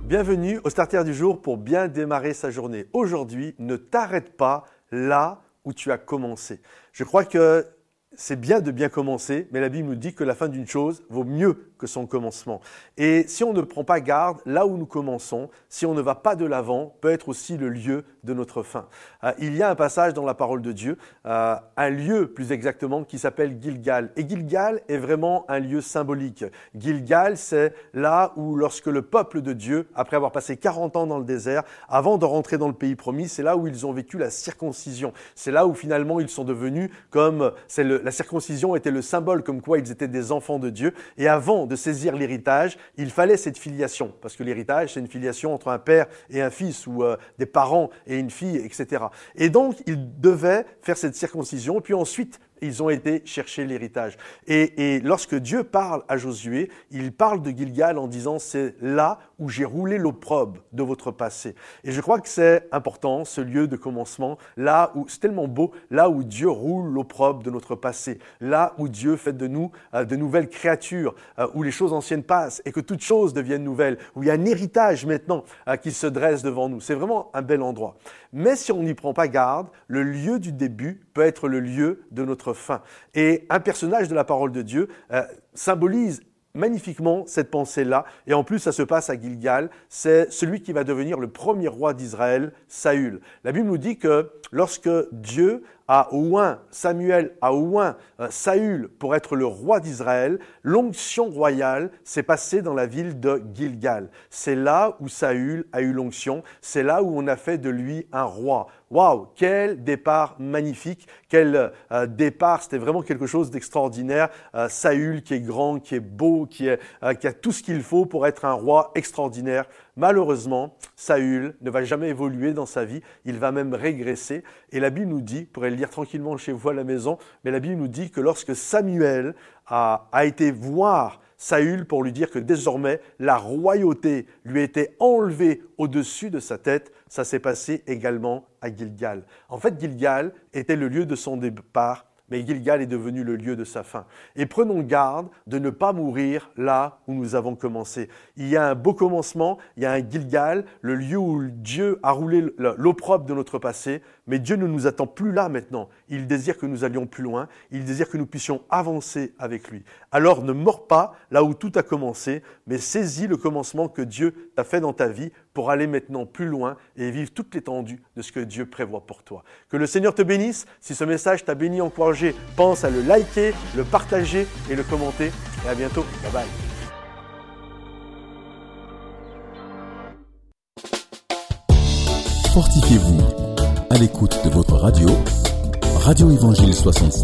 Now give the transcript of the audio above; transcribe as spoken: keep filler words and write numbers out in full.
Bienvenue au Starter du jour pour bien démarrer sa journée. Aujourd'hui, ne t'arrête pas là où tu as commencé. Je crois que c'est bien de bien commencer, mais la Bible nous dit que la fin d'une chose vaut mieux que son commencement. Et si on ne prend pas garde, là où nous commençons, si on ne va pas de l'avant, peut être aussi le lieu de notre fin. Euh, il y a un passage dans la parole de Dieu, euh, un lieu plus exactement, qui s'appelle Gilgal. Et Gilgal est vraiment un lieu symbolique. Gilgal, c'est là où lorsque le peuple de Dieu, après avoir passé quarante ans dans le désert, avant de rentrer dans le pays promis, c'est là où ils ont vécu la circoncision. C'est là où finalement ils sont devenus comme, c'est le, la circoncision était le symbole comme quoi ils étaient des enfants de Dieu. Et avant de saisir l'héritage, il fallait cette filiation. Parce que l'héritage, c'est une filiation entre un père et un fils, ou euh, des parents et une fille, et cetera. Et donc, ils devaient faire cette circoncision, puis ensuite, ils ont été chercher l'héritage. Et, et lorsque Dieu parle à Josué, il parle de Gilgal en disant « c'est là où j'ai roulé l'opprobre de votre passé ». Et je crois que c'est important, ce lieu de commencement, là où c'est tellement beau, là où Dieu roule l'opprobre de notre passé, là où Dieu fait de nous euh, de nouvelles créatures, euh, où les choses anciennes passent et que toutes choses deviennent nouvelles, où il y a un héritage maintenant euh, qui se dresse devant nous. C'est vraiment un bel endroit. Mais si on n'y prend pas garde, le lieu du début peut être le lieu de notre fin. Et un personnage de la parole de Dieu euh, symbolise magnifiquement cette pensée-là. Et en plus, ça se passe à Gilgal. C'est celui qui va devenir le premier roi d'Israël, Saül. La Bible nous dit que lorsque Dieu a oint, Samuel a oint euh, Saül pour être le roi d'Israël, l'onction royale s'est passée dans la ville de Gilgal. C'est là où Saül a eu l'onction. C'est là où on a fait de lui un roi. Waouh, quel départ magnifique, quel euh, départ, c'était vraiment quelque chose d'extraordinaire. Euh, Saül qui est grand, qui est beau, qui, est, euh, qui a tout ce qu'il faut pour être un roi extraordinaire. Malheureusement, Saül ne va jamais évoluer dans sa vie, il va même régresser. Et la Bible nous dit, vous pourrez le lire tranquillement chez vous à la maison, mais la Bible nous dit que lorsque Samuel a, a été voir Saül pour lui dire que désormais la royauté lui était enlevée au-dessus de sa tête, ça s'est passé également à Gilgal. En fait, Gilgal était le lieu de son départ, mais Gilgal est devenu le lieu de sa fin. Et prenons garde de ne pas mourir là où nous avons commencé. Il y a un beau commencement, il y a un Gilgal, le lieu où Dieu a roulé l'opprobre de notre passé, mais Dieu ne nous attend plus là maintenant. Il désire que nous allions plus loin, il désire que nous puissions avancer avec lui. Alors ne mords pas là où tout a commencé, mais saisis le commencement que Dieu t'a fait dans ta vie pour aller maintenant plus loin et vivre toute l'étendue de ce que Dieu prévoit pour toi. Que le Seigneur te bénisse. Si ce message t'a béni, encouragé, pense à le liker, le partager et le commenter. Et à bientôt. Bye bye. Fortifiez-vous à l'écoute de votre radio, Radio Évangile soixante-six.